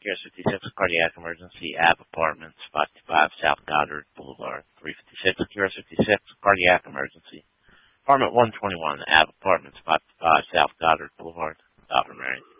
Gears 56, cardiac emergency, AB Apartments, 525 South Goddard Boulevard. 356, Gears 56, cardiac emergency. Apartment 121, AB Apartments, 525 South Goddard Boulevard. Dr. Mary.